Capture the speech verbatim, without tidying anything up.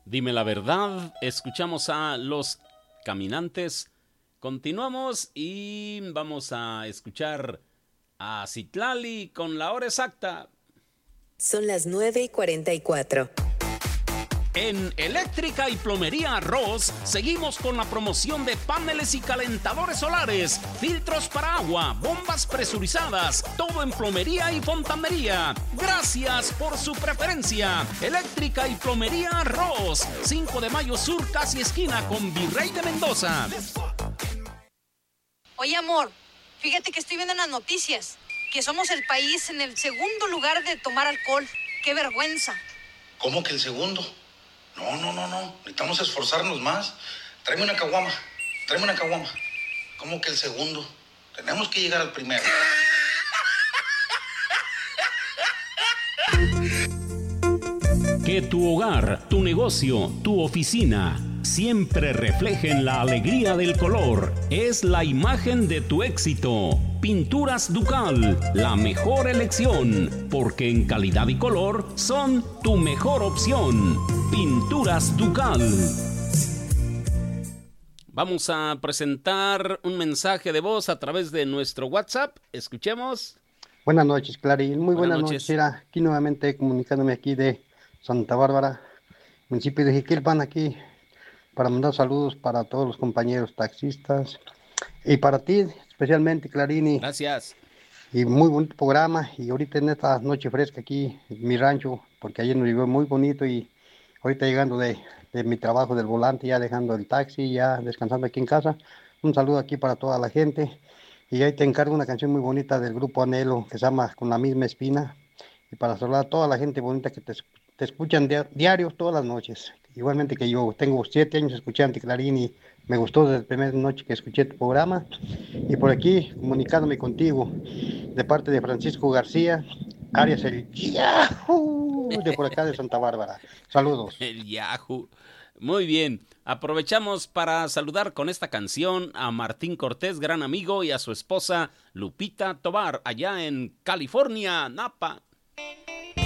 Dime la verdad. Escuchamos a Los Caminantes. Continuamos y vamos a escuchar a Citlali con la hora exacta. Son las nueve y cuarenta y cuatro. En Eléctrica y Plomería Arroz seguimos con la promoción de paneles y calentadores solares, filtros para agua, bombas presurizadas, todo en plomería y fontanería. Gracias por su preferencia. Eléctrica y Plomería Arroz, cinco de mayo Sur, casi esquina con Virrey de Mendoza. Oye, amor, fíjate que estoy viendo en las noticias que somos el país en el segundo lugar de tomar alcohol. ¡Qué vergüenza! ¿Cómo que el segundo? No, no, no, no. Necesitamos esforzarnos más. Tráeme una caguama. Tráeme una caguama. ¿Cómo que el segundo? Tenemos que llegar al primero. Que tu hogar, tu negocio, tu oficina siempre reflejen la alegría del color. Es la imagen de tu éxito. Pinturas Ducal, la mejor elección, porque en calidad y color son tu mejor opción. Pinturas Ducal. Vamos a presentar un mensaje de voz a través de nuestro WhatsApp. Escuchemos. Buenas noches, Clarín. Muy buenas, Buenas noches. noches. Era aquí nuevamente comunicándome aquí de Santa Bárbara, municipio de Jiquilpan, aquí para mandar saludos para todos los compañeros taxistas y para ti especialmente, Clarín. Gracias. Y muy bonito programa, y ahorita en esta noche fresca aquí en mi rancho, porque ayer nos llegó muy bonito, y ahorita llegando de, de mi trabajo del volante, ya dejando el taxi, ya descansando aquí en casa. Un saludo aquí para toda la gente, y ahí te encargo una canción muy bonita del grupo Anhelo que se llama Con la misma espina, y para saludar a toda la gente bonita que te, te escuchan di- diario todas las noches. Igualmente que yo tengo siete años escuchando Clarín, y me gustó desde la primera noche que escuché tu programa, y por aquí comunicándome contigo de parte de Francisco García, Arias el Yahoo, de por acá de Santa Bárbara. Saludos. El Yahoo. Muy bien. Aprovechamos para saludar con esta canción a Martín Cortés, gran amigo, y a su esposa Lupita Tobar, allá en California, Napa.